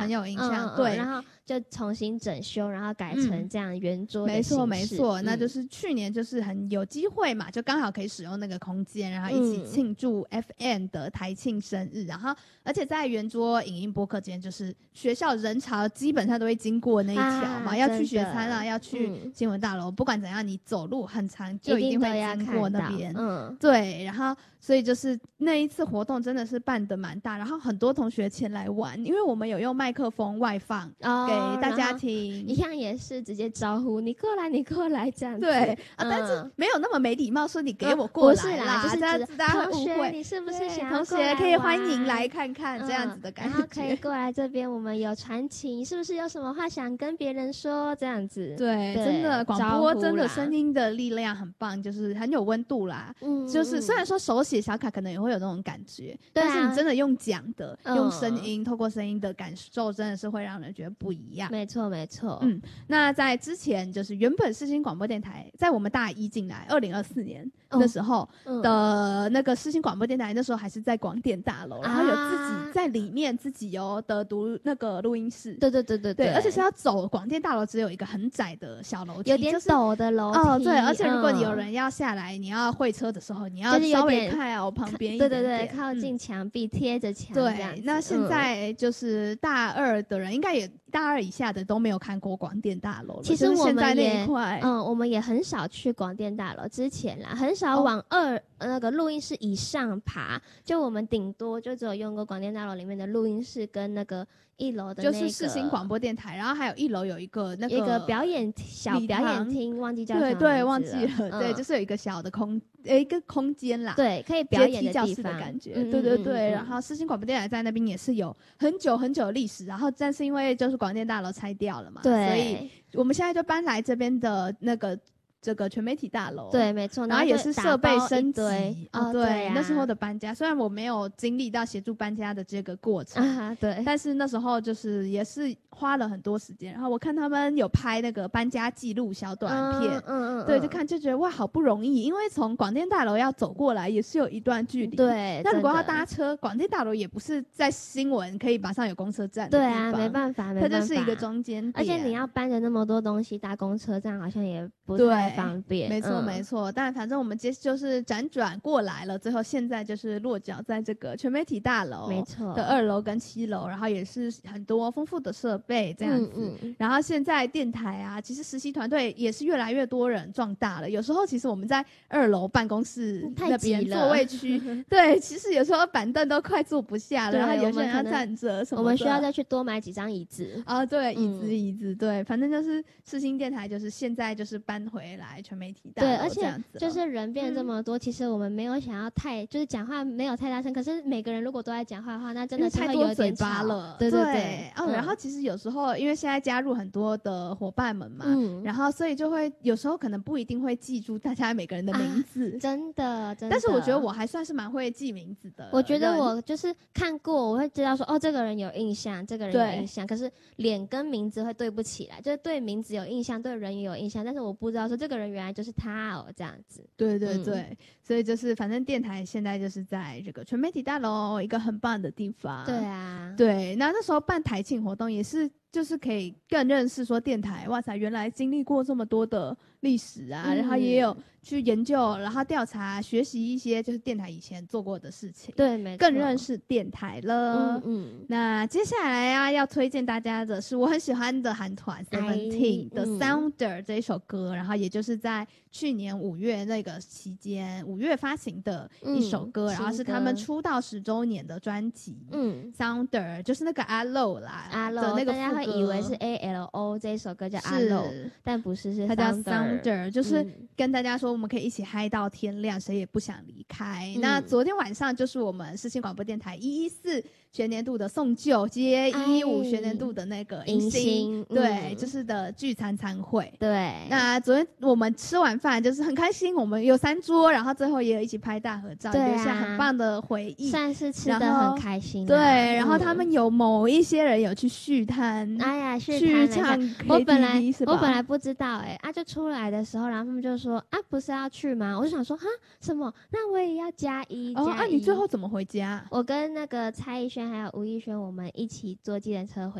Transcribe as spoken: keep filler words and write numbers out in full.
很有印象， 嗯、 对， 然后就重新整修，然后改成这样圆桌的形式、 嗯、没错没错、 嗯、 那就是去年就是很有机会嘛，就刚好可以使用那个空间，然后一起庆祝 F M 的台庆生日、嗯、然后而且在圆桌影音播客间，就是学校人潮基本上都会经过那一条嘛、啊、要去学餐啊，要去新闻大楼、嗯、不管怎样你走路很长就一定会经过那边，嗯，对，然后所以就是那一次活动真的是办得蛮大，然后很多同学前来玩，因为我们有用麦克风外放、哦、给大家听， 一样也是直接招呼你过来你过来这样子， 对、 嗯、 啊，但是没有那么没礼貌说你给我过来啦、 嗯、不是啦， 就是大家会误会你是不是想要同学可以欢迎来看看、嗯、这样子的感觉， 然后可以过来这边我们有传情，是不是有什么话想跟别人说这样子， 对, 对真的广播真的声音的力量很棒，就是很有温度啦，嗯，就是虽然说手写小卡可能也会有那种感觉、啊、但是你真的用讲的、嗯、用声音透过声音的感受真的是会让人觉得不一样， 没错没错， 嗯，那在之前就是原本世新广播电台在我们大一进来二零二四年的时候的那个世新广播电台，那时候还是在广电大楼、啊、然后有自己在里面自己有的读那个录音室， 对对对对对, 对，而且是要走广电大楼只有一个很窄的小楼梯， 有点陡的楼梯、 就是、哦对，而且如果你有人要下来、嗯、你要会车的时候你要稍微靠旁边一点点， 对对对，靠近墙壁贴着墙， 对，那现在就是大二的人、嗯、应该也大二以下的都没有看过广电大楼了， 其实我们也块嗯，我们也很少去广电大楼之前啦，很少往二、哦、那个录音室以上爬，就我们顶多就只有用过广电大楼里面的录音室跟那个一楼的、那个、 就是世新广播电台，然后还有一楼有一个那个一个表演小表演厅，忘记叫什么名字了，对对，忘记了、 嗯， 对，就是有一个小的空一个空间啦， 对，可以表演的地方，教室的感觉，嗯、对对对、嗯。然后世新广播电台在那边也是有很久很久的历史，然后但是因为就是广电大楼拆掉了嘛， 对， 所以我们现在就搬来这边的那个。这个全媒体大楼， 对，没错， 然后也是设备升级， 哦， 对， 对啊， 那时候的搬家，虽然我没有经历到协助搬家的这个过程， 啊，对， 但是那时候就是也是花了很多时间。然后我看他们有拍那个搬家记录小短片， 嗯嗯嗯， 对，就看就觉得哇，好不容易，因为从广电大楼要走过来也是有一段距离， 对， 那如果要搭车，广电大楼也不是在新闻可以马上有公车站的地方， 对啊，没办法，没办法， 它就是一个中间点， 而且你要搬着那么多东西搭公车，这样好像也不太方便， 没错。 嗯没错，但反正我们接就是辗转过来了，最后现在就是落脚在这个全媒体大楼， 没错的二楼跟七楼，然后也是很多丰富的设备这样子。嗯嗯，然后现在电台啊，其实实习团队也是越来越多人壮大了。有时候其实我们在二楼办公室那边座位区，对，其实有时候板凳都快坐不下了，然后有些人要站着什么的， 我们需要再去多买几张椅子啊，对，椅子、嗯、椅子，对，反正就是世新电台就是现在就是搬回来全媒体大楼。 对，而且就是人变这么多、嗯，其实我们没有想要太，就是讲话没有太大声。可是每个人如果都在讲话的话，那真的是会有点吵了。 对对 对, 对，哦、嗯，然后其实有时候因为现在加入很多的伙伴们嘛，嗯，然后所以就会有时候可能不一定会记住大家每个人的名字， 啊、真的真的。 但是我觉得我还算是蛮会记名字的。 我觉得我就是看过，我会知道说，哦，这个人有印象，这个人有印象。可是脸跟名字会对不起来，就是对名字有印象，对人也有印象，但是我不知道说这个人原来就是他哦，这样子。 对对对、嗯，所以就是反正电台现在就是在这个全媒体大楼一个很棒的地方。 对啊， 对，那那时候办台庆活动也是就是可以更认识说电台，哇塞，原来经历过这么多的历史啊、嗯，然后也有去研究，然后调查学习一些就是电台以前做过的事情， 对，没错， 更认识电台了。嗯嗯。那接下来啊，要推荐大家的是我很喜欢的韩团 Seventeen 的 Sounder 这一首歌、嗯，然后也就是在去年五月那个期间，五月发行的一首歌、嗯，然后是他们出道十周年的专辑。嗯 ，Sounder 就是那个阿漏啦， 阿漏的那个。 大家会以为是 A L O 这一首歌叫阿漏，但不是，是它叫 Sounder， 就是嗯跟大家说我们可以一起嗨到天亮，谁也不想离开、嗯。那昨天晚上就是我们世新广播电台一一四学年度的送旧接一一五学年度的那个迎新，对、嗯，就是的聚餐餐会。 对， 那昨天我们吃完饭就是很开心，我们有三桌，然后最后也有一起拍大合照， 对、啊， 留下很棒的回忆， 算是吃得很开心。 对，然后他们有某一些人有去续摊， 哎呀， 去唱 K T V， 我本来我本来不知道哎、欸，啊，就出来的时候，然后他们就说啊，不是要去吗？我就想说哈什么？那我也要加一。 哦，那、啊、你最后怎么回家？ 我跟那个蔡依轩还有吴亦轩，我们一起坐计程车回